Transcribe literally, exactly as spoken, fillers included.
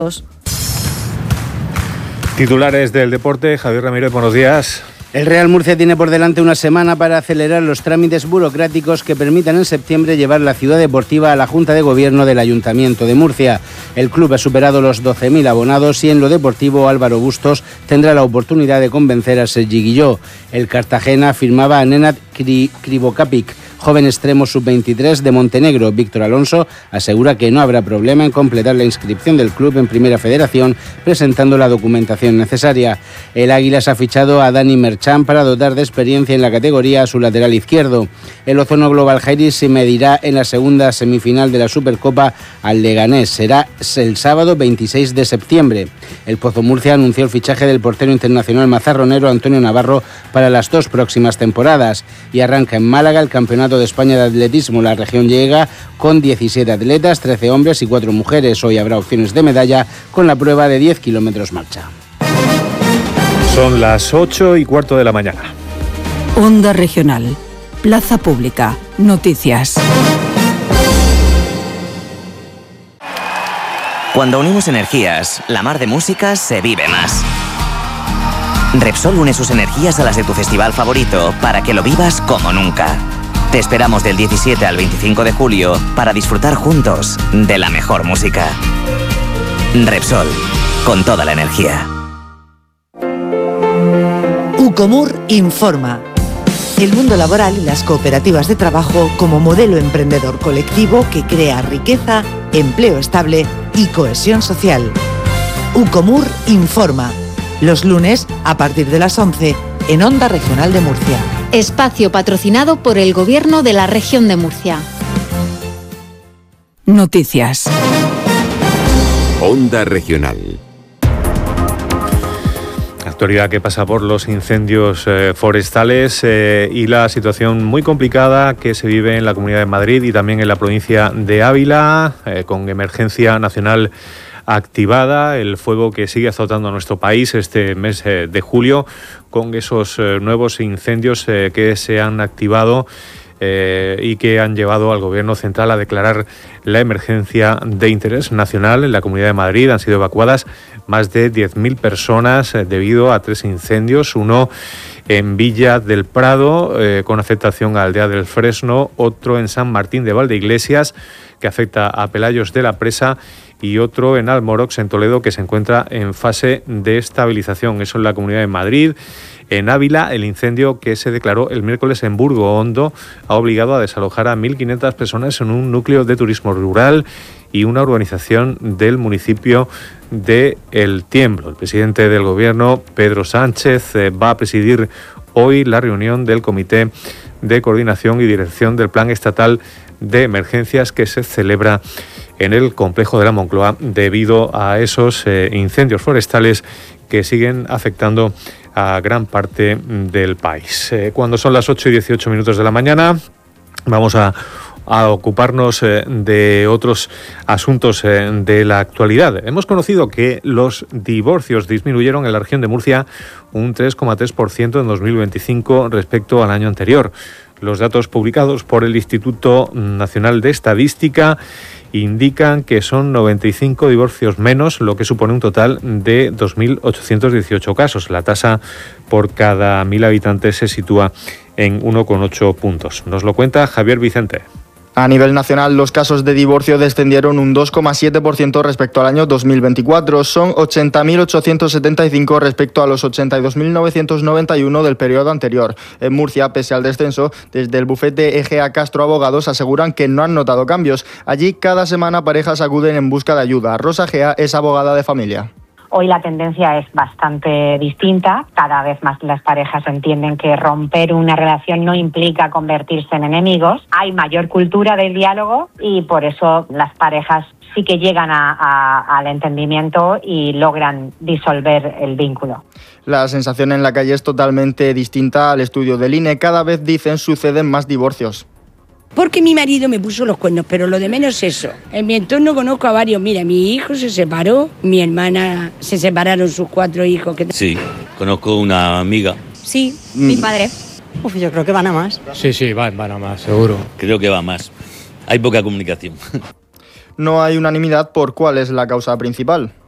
Titulares del deporte, Javier Ramírez, buenos días. El Real Murcia tiene por delante una semana para acelerar los trámites burocráticos que permitan en septiembre llevar la ciudad deportiva a la Junta de Gobierno del Ayuntamiento de Murcia. El club ha superado los doce mil abonados y en lo deportivo Álvaro Bustos tendrá la oportunidad de convencer a Sergi Guilló. El Cartagena firmaba a Nenad Krivokapic, joven extremo sub veintitrés de Montenegro. Víctor Alonso asegura que no habrá problema en completar la inscripción del club en Primera Federación presentando la documentación necesaria. El Águilas ha fichado a Dani Merchan para dotar de experiencia en la categoría a su lateral izquierdo. El Ozono Global Jairis se medirá en la segunda semifinal de la Supercopa al Leganés. Será el sábado veintiséis de septiembre. El Pozo Murcia anunció el fichaje del portero internacional mazarronero Antonio Navarro para las dos próximas temporadas y arranca en Málaga el Campeonato de España de Atletismo. La región llega con diecisiete atletas, trece hombres y cuatro mujeres. Hoy habrá opciones de medalla con la prueba de diez kilómetros marcha. Son las ocho y cuarto de la mañana. Onda Regional, Plaza Pública, Noticias. Cuando unimos energías, la mar de música se vive más. Repsol une sus energías a las de tu festival favorito para que lo vivas como nunca. Te esperamos del diecisiete al veinticinco de julio para disfrutar juntos de la mejor música. Repsol, con toda la energía. Ucomur informa. El mundo laboral y las cooperativas de trabajo como modelo emprendedor colectivo que crea riqueza, empleo estable y cohesión social. Ucomur informa. Los lunes a partir de las once en Onda Regional de Murcia. Espacio patrocinado por el Gobierno de la Región de Murcia. Noticias. Onda Regional. Actualidad que pasa por los incendios eh, forestales eh, y la situación muy complicada que se vive en la Comunidad de Madrid y también en la provincia de Ávila, eh, con emergencia nacional activada, el fuego que sigue azotando a nuestro país este mes eh, de julio, con esos eh, nuevos incendios eh, que se han activado eh, y que han llevado al Gobierno central a declarar la emergencia de interés nacional en la Comunidad de Madrid. Han sido evacuadas más de diez mil personas eh, debido a tres incendios, uno en Villa del Prado, eh, con afectación a Aldea del Fresno, otro en San Martín de Valdeiglesias, que afecta a Pelayos de la Presa, y otro en Almorox, en Toledo, que se encuentra en fase de estabilización. Eso en la Comunidad de Madrid. En Ávila, el incendio que se declaró el miércoles en Burgo Hondo ha obligado a desalojar a mil quinientas personas en un núcleo de turismo rural y una urbanización del municipio de El Tiemblo. El presidente del Gobierno, Pedro Sánchez, eh, va a presidir hoy la reunión del Comité de Coordinación y Dirección del Plan Estatal de Emergencias que se celebra en el complejo de la Moncloa debido a esos eh, incendios forestales que siguen afectando a gran parte del país. Eh, cuando son las ocho y dieciocho minutos de la mañana, vamos a, a ocuparnos eh, de otros asuntos eh, de la actualidad. Hemos conocido que los divorcios disminuyeron en la región de Murcia un tres coma tres por ciento en dos mil veinticinco respecto al año anterior. Los datos publicados por el Instituto Nacional de Estadística indican que son noventa y cinco divorcios menos, lo que supone un total de dos mil ochocientos dieciocho casos. La tasa por cada mil habitantes se sitúa en uno coma ocho puntos. Nos lo cuenta Javier Vicente. A nivel nacional, los casos de divorcio descendieron un dos coma siete por ciento respecto al año dos mil veinticuatro. Son ochenta mil ochocientos setenta y cinco respecto a los ochenta y dos mil novecientos noventa y uno del periodo anterior. En Murcia, pese al descenso, desde el bufete Egea Castro Abogados aseguran que no han notado cambios. Allí, cada semana parejas acuden en busca de ayuda. Rosa Gea es abogada de familia. Hoy la tendencia es bastante distinta. Cada vez más las parejas entienden que romper una relación no implica convertirse en enemigos. Hay mayor cultura del diálogo y por eso las parejas sí que llegan a, a, al entendimiento y logran disolver el vínculo. La sensación en la calle es totalmente distinta al estudio del I N E. Cada vez, dicen, suceden más divorcios. Porque mi marido me puso los cuernos, pero lo de menos es eso. En mi entorno conozco a varios. Mira, mi hijo se separó, mi hermana se separaron sus cuatro hijos. Que... Sí, conozco una amiga. Sí, mm. mi padre. Uf, yo creo que van a más. Sí, sí, van, van a más, seguro. Creo que va a más. Hay poca comunicación. No hay unanimidad por cuál es la causa principal.